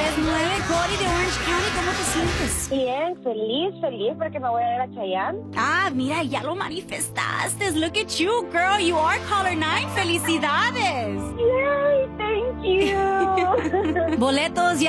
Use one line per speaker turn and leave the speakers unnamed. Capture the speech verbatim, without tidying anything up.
diez nueve, Cody de Orange County, ¿cómo te sientes?
Bien, feliz, feliz porque me voy a ver a Chayanne.
Ah, mira, ya lo manifestaste. Look at you, girl. You are caller nine. ¡Felicidades!
Yay, thank you.
Boletos ya